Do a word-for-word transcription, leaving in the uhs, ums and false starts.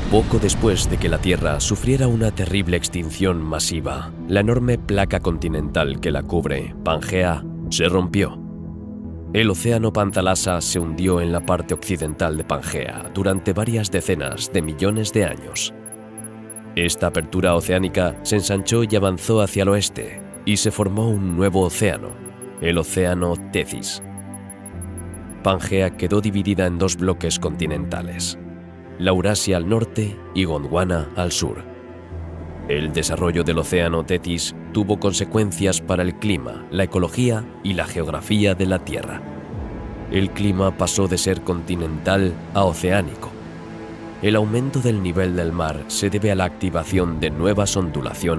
Poco después de que la Tierra sufriera una terrible extinción masiva, la enorme placa continental que la cubre, Pangea, se rompió. El océano Panthalassa se hundió en la parte occidental de Pangea durante varias decenas de millones de años. Esta apertura oceánica se ensanchó y avanzó hacia el oeste, y se formó un nuevo océano, el océano Tethys. Pangea quedó dividida en dos bloques continentales, la Eurasia al norte y Gondwana al sur. El desarrollo del océano Tethys tuvo consecuencias para el clima, la ecología y la geografía de la Tierra. El clima pasó de ser continental a oceánico. El aumento del nivel del mar se debe a la activación de nuevas ondulaciones